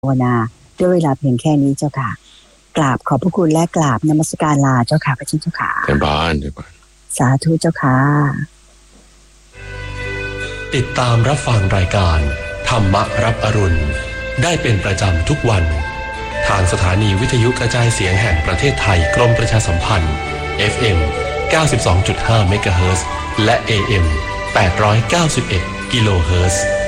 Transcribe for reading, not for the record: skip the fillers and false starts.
ภาวนาด้วยเวลาเพียงแค่นี้เจ้าค่ะกราบขอบพระคุณและกราบนมัสการลาเจ้าค่ะพระเจ้าค่ะเต็มบ้านสาธุเจ้าค่ะติดตามรับฟังรายการธรรมรับอรุณได้เป็นประจำทุกวันทางสถานีวิทยุกระจายเสียงแห่งประเทศไทยกรมประชาสัมพันธ์ FM 92.5 เมกะเฮิรตซ์และ AM 891 กิโลเฮิรตซ์